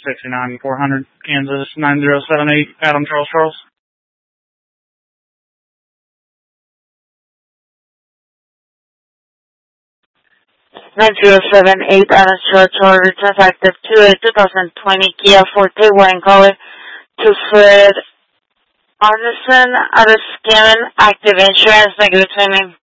69-400, Kansas 9078, Adam Charles. 9078 Adams Churchill, return active 2020 Kia Forte wine color to Fred Anderson, out of scan, active insurance, negative training.